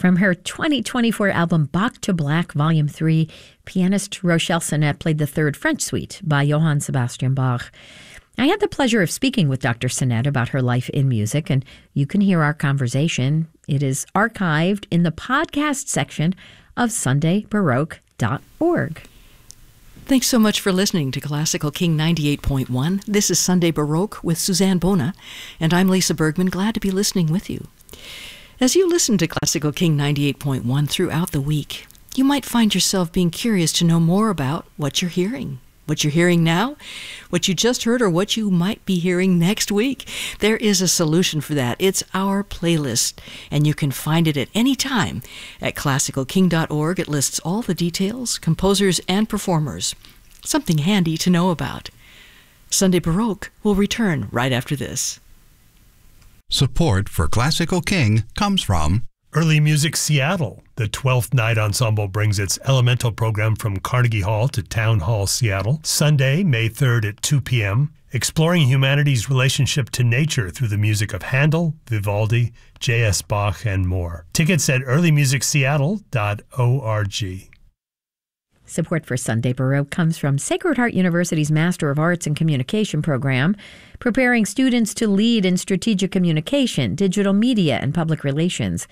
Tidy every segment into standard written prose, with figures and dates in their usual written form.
From her 2024 album Bach to Black, Volume 3, pianist Rochelle Sinet played the third French Suite by Johann Sebastian Bach. I had the pleasure of speaking with Dr. Sinet about her life in music, and you can hear our conversation. It is archived in the podcast section of SundayBaroque.org. Thanks so much for listening to Classical King 98.1. This is Sunday Baroque with Suzanne Bona, and I'm Lisa Bergman, glad to be listening with you. As you listen to Classical King 98.1 throughout the week, you might find yourself being curious to know more about what you're hearing. What you're hearing now, what you just heard, or what you might be hearing next week. There is a solution for that. It's our playlist, and you can find it at any time at classicalking.org. It lists all the details, composers, and performers. Something handy to know about. Sunday Baroque will return right after this. Support for Classical King comes from Early Music Seattle. The 12th Night Ensemble brings its Elemental program from Carnegie Hall to Town Hall, Seattle. Sunday, May 3rd at 2 p.m., exploring humanity's relationship to nature through the music of Handel, Vivaldi, J.S. Bach, and more. Tickets at earlymusicseattle.org. Support for Sunday Baroque comes from Sacred Heart University's Master of Arts in Communication program, preparing students to lead in strategic communication, digital media, and public relations.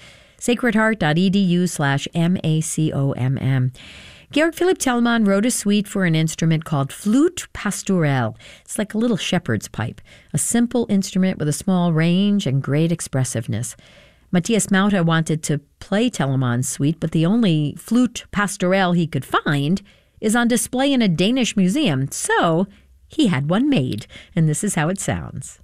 sacredheart.edu/MACOMM. Georg Philipp Telemann wrote a suite for an instrument called Flute Pastourelle. It's like a little shepherd's pipe, a simple instrument with a small range and great expressiveness. Matthias Mauta wanted to play Telemann's suite, but the only flute pastourelle he could find is on display in a Danish museum, so he had one made, and this is how it sounds.